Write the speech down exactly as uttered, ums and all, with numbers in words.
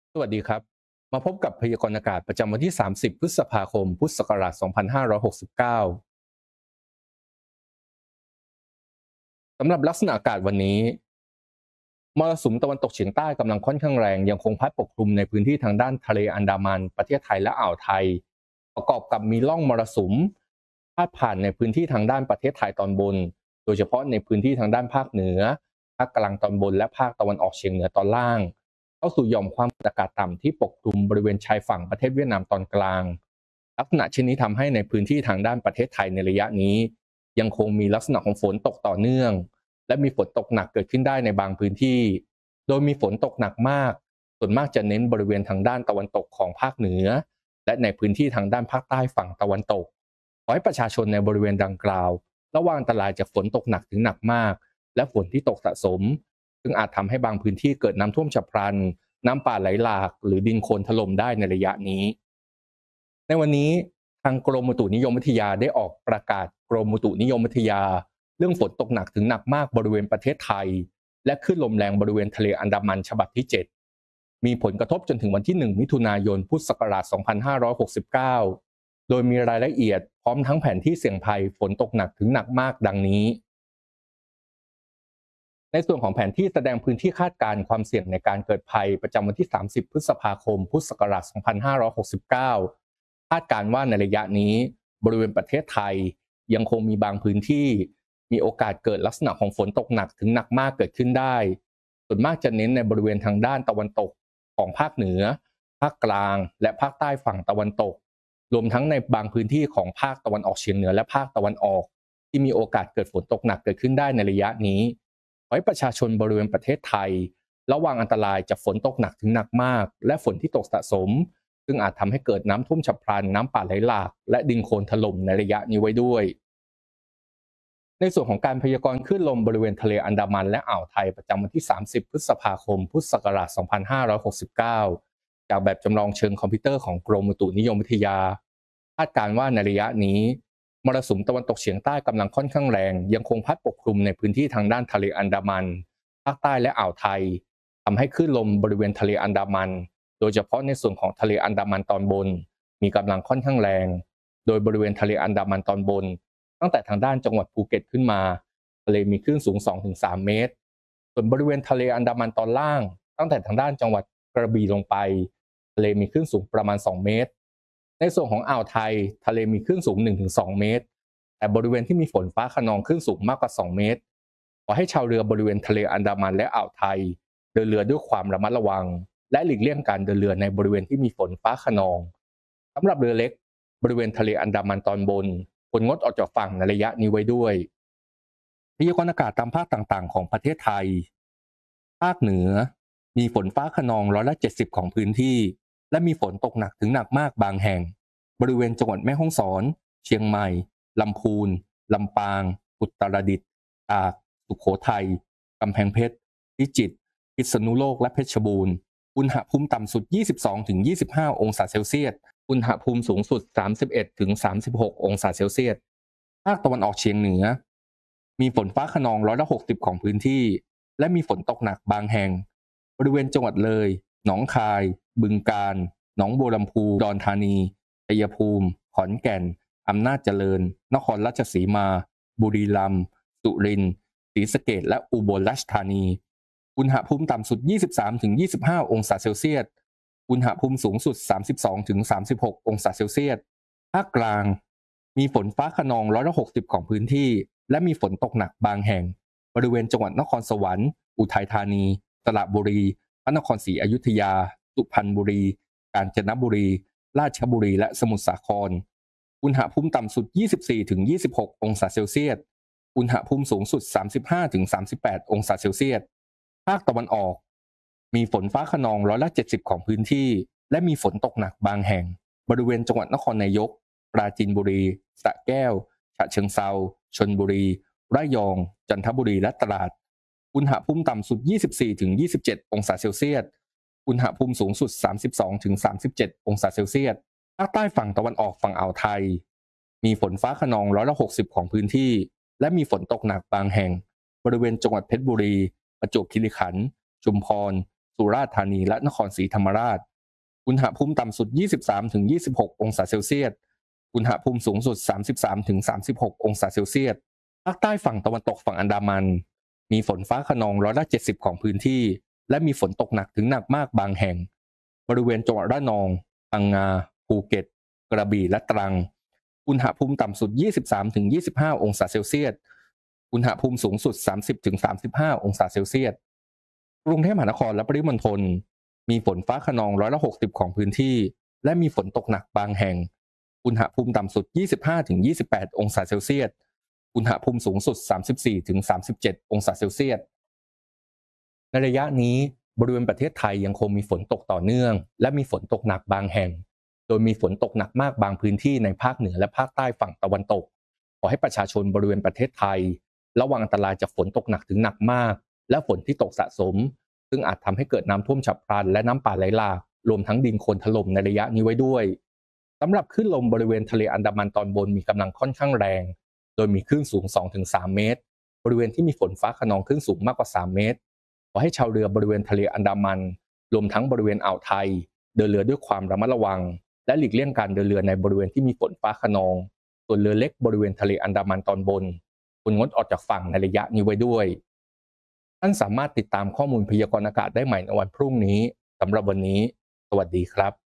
สวัสดีครับมาพบกับพยากรณ์อากาศประจำวันที่สามสิบพฤษภาคมพุทธศักราชสองพันห้าร้อยหกสิบเก้าสำหรับลักษณะอากาศวันนี้มรสุมตะวันตกเฉียงใต้กำลังค่อนข้างแรงยังคงพัดปกคลุมในพื้นที่ทางด้านทะเลอันดามันประเทศไทยและอ่าวไทยประกอบกับมีร่องมรสุมพาดผ่านในพื้นที่ทางด้านประเทศไทยตอนบนโดยเฉพาะในพื้นที่ทางด้านภาคเหนือภาคกลางตอนบนและภาคตะวันออกเฉียงเหนือตอนล่างเข้าสู่หย่อมความกดอากาศต่ำที่ปกคลุมบริเวณชายฝั่งประเทศเวียดนามตอนกลาง ลักษณะเช่นนี้ทำให้ในพื้นที่ทางด้านประเทศไทยในระยะนี้ยังคงมีลักษณะของฝนตกต่อเนื่องและมีฝนตกหนักเกิดขึ้นได้ในบางพื้นที่โดยมีฝนตกหนักมากส่วนมากจะเน้นบริเวณทางด้านตะวันตกของภาคเหนือและในพื้นที่ทางด้านภาคใต้ฝั่งตะวันตกขอให้ประชาชนในบริเวณดังกล่าวระวังอันตรายจากฝนตกหนักถึงหนักมากและฝนที่ตกสะสมซึ่งอาจทำให้บางพื้นที่เกิดน้ำท่วมฉับพลันน้ำป่าไหลหลากหรือดินโคลนถล่มได้ในระยะนี้ ในวันนี้ทางกรมอุตุนิยมวิทยาได้ออกประกาศกรมอุตุนิยมวิทยาเรื่องฝนตกหนักถึงหนักมากบริเวณประเทศไทยและคลื่นลมแรงบริเวณทะเลอันดามันฉบับที่เจ็ดมีผลกระทบจนถึงวันที่หนึ่งมิถุนายนพุทธศักราชสองพันห้าร้อยหกสิบเก้าโดยมีรายละเอียดพร้อมทั้งแผนที่เสี่ยงภัยฝนตกหนักถึงหนักมากดังนี้ในส่วนของแผนที่แสดงพื้นที่คาดการณ์ความเสี่ยงในการเกิดภัยประจำวันที่สามสิบพฤษภาคมพุทธศักราชสองพันห้าร้อยหกสิบเก้าคาดการณ์ว่าในระยะนี้บริเวณประเทศไทยยังคงมีบางพื้นที่มีโอกาสเกิดลักษณะของฝนตกหนักถึงหนักมากเกิดขึ้นได้ส่วนมากจะเน้นในบริเวณทางด้านตะวันตกของภาคเหนือภาคกลางและภาคใต้ฝั่งตะวันตกรวมทั้งในบางพื้นที่ของภาคตะวันออกเฉียงเหนือและภาคตะวันออกที่มีโอกาสเกิดฝนตกหนักเกิดขึ้นได้ในระยะนี้ขอให้ประชาชนบริเวณประเทศไทยระวังอันตรายจากฝนตกหนักถึงหนักมากและฝนที่ตกสะสมซึ่งอาจทำให้เกิดน้ำท่วมฉับพลันน้ำป่าไหลหลากและดินโคลนถล่มในระยะนี้ไว้ด้วยในส่วนของการพยากรณ์คลื่นลมบริเวณทะเลอันดามันและอ่าวไทยประจำวันที่สามสิบพฤษภาคมพุทธศักราชสองพันห้าร้อยหกสิบเก้าจากแบบจำลองเชิงคอมพิวเตอร์ของกรมอุตุนิยมวิทยาคาดการณ์ว่าในระยะนี้มรสุมตะวันตกเฉียงใต้กำลังค่อนข้างแรงยังคงพัดปกคลุมในพื้นที่ทางด้านทะเลอันดามันภาคใต้และอ่าวไทยทำให้คลื่นลมบริเวณทะเลอันดามันโดยเฉพาะในส่วนของทะเลอันดามันตอนบนมีกำลังค่อนข้างแรงโดยบริเวณทะเลอันดามันตอนบนตั้งแต่ทางด้านจังหวัดภูเก็ตขึ้นมาทะเลมีคลื่นสูง สองถึงสาม เมตรส่วนบริเวณทะเลอันดามันตอนล่างตั้งแต่ทางด้านจังหวัดกระบี่ลงไปทะเลมีคลื่นสูงประมาณสองเมตรในส่วนของอ่าวไทยทะเลมีคลื่นสูง หนึ่งถึงสอง เมตรแต่บริเวณที่มีฝนฟ้าคะนองคลื่นสูงมากกว่าสองเมตรขอให้ชาวเรือบริเวณทะเลอันดามันและอ่าวไทยเดินเรือด้วยความระมัดระวังและหลีกเลี่ยงการเดินเรือในบริเวณที่มีฝนฟ้าคะนองสำหรับเรือเล็กบริเวณทะเลอันดามันตอนบนควรงดออกจากฝั่งในระยะนี้ไว้ด้วยพยากรณ์อากาศตามภาคต่างๆของประเทศไทยภาคเหนือมีฝนฟ้าคะนองร้อยละเจ็ดสิบของพื้นที่และมีฝนตกหนักถึงหนักมากบางแห่งบริเวณจังหวัดแม่ฮ่องสอนเชียงใหม่ลำพูนลำปางอุตรดิตถ์ตากสุโขทัยกำแพงเพชรพิจิตรพิษณุโลกและเพชรบูรณ์อุณหภูมิต่ำสุด ยี่สิบสองถึงยี่สิบห้า องศาเซลเซียสอุณหภูมิสูงสุด สามสิบเอ็ดถึงสามสิบหก องศาเซลเซียสภาคตะวันออกเฉียงเหนือมีฝนฟ้าคะนองร้อยละหกสิบของพื้นที่และมีฝนตกหนักบางแห่งบริเวณจังหวัดเลยหนองคายบึงกาฬหนองบัวลำพูอุดรธานีชัยภูมิขอนแก่นอำนาจเจริญนครราชสีมาบุรีรัมย์สุรินทร์ศรีสะเกษและอุบลราชธานีอุณหภูมิต่ำสุด ยี่สิบสามถึงยี่สิบห้า องศาเซลเซียสอุณหภูมิสูงสุด สามสิบสองถึงสามสิบหก องศาเซลเซียสภาคกลางมีฝนฟ้าคะนองร้อยละหกสิบของพื้นที่และมีฝนตกหนักบางแห่งบริเวณจังหวัดนครสวรรค์อุทัยธานีสระบุรีพระนครศรีอยุธยาสุพรรณบุรีกาญจนบุรีราชบุรีและสมุทรสาครอุณหภูมิต่ำสุด ยี่สิบสี่ถึงยี่สิบหก องศาเซลเซียสอุณหภูมิสูงสุด สามสิบห้าถึงสามสิบแปด องศาเซลเซียสภาคตะวันออกมีฝนฟ้าคะนองร้อยละเจ็ดสิบของพื้นที่และมีฝนตกหนักบางแห่งบริเวณจังหวัดนครนายกปราจีนบุรีสระแก้วฉะเชิงเทราชลบุรีระยองจันทบุรีและตราดอุณหภูมิต่ำสุด ยี่สิบสี่ถึงยี่สิบเจ็ด องศาเซลเซียสอุณหภูมิสูงสุด สามสิบสองถึงสามสิบเจ็ด องศาเซลเซียสภาคใต้ฝั่งตะวันออกฝั่งอ่าวไทยมีฝนฟ้าคะนองร้อยละหกสิบของพื้นที่และมีฝนตกหนักบางแห่งบริเวณจังหวัดเพชรบุรีประจวบคีรีขันธ์ชุมพรสุราษฎร์ธานีและนครศรีธรรมราชอุณหภูมิต่ำสุด ยี่สิบสามถึงยี่สิบหก องศาเซลเซียสอุณหภูมิสูงสุด สามสิบสามถึงสามสิบหก องศาเซลเซียสภาคใต้ฝั่งตะวันตกฝั่งอันดามันมีฝนฟ้าคะนองร้อยละเจ็ดสิบของพื้นที่และมีฝนตกหนักถึงหนักมากบางแห่งบริเวณจังหวัดระนองพังงาภูเก็ตกระบี่และตรังอุณหภูมิต่ำสุด ยี่สิบสามถึงยี่สิบห้า องศาเซลเซียสอุณหภูมิสูงสุด สามสิบถึงสามสิบห้า องศาเซลเซียสกรุงเทพมหานครและปริมณฑลมีฝนฟ้าคะนองร้อยละหกสิบของพื้นที่และมีฝนตกหนักบางแห่งอุณหภูมิต่ำสุด ยี่สิบห้าถึงยี่สิบแปด องศาเซลเซียสอุณหภูมิสูงสุด สามสิบสี่ถึงสามสิบเจ็ด องศาเซลเซียสในระยะนี้บริเวณประเทศไทยยังคงมีฝนตกต่อเนื่องและมีฝนตกหนักบางแห่งโดยมีฝนตกหนักมากบางพื้นที่ในภาคเหนือและภาคใต้ฝั่งตะวันตกขอให้ประชาชนบริเวณประเทศไทยระวังอันตรายจากฝนตกหนักถึงหนักมากและฝนที่ตกสะสมซึ่งอาจทำให้เกิดน้ำท่วมฉับพลันและน้ำป่าไหลหลากรวมทั้งดินโคลนถล่มในระยะนี้ไว้ด้วยสำหรับคลื่นลมบริเวณทะเลอันดามันตอนบนมีกำลังค่อนข้างแรงโดยมีคลื่นสูง สองถึงสาม เมตรบริเวณที่มีฝนฟ้าคะนองคลื่นสูงมากกว่าสามเมตรขอให้ชาวเรือบริเวณทะเลอันดามันรวมทั้งบริเวณอ่าวไทยเดินเรือด้วยความระมัดระวังและหลีกเลี่ยงการเดินเรือในบริเวณที่มีฝนฟ้าคะนองส่วนเรือเล็กบริเวณทะเลอันดามันตอนบนควรงดออกจากฝั่งในระยะนี้ไว้ด้วยท่านสามารถติดตามข้อมูลพยากรณ์อากาศได้ใหม่ในวันพรุ่งนี้สำหรับวันนี้สวัสดีครับ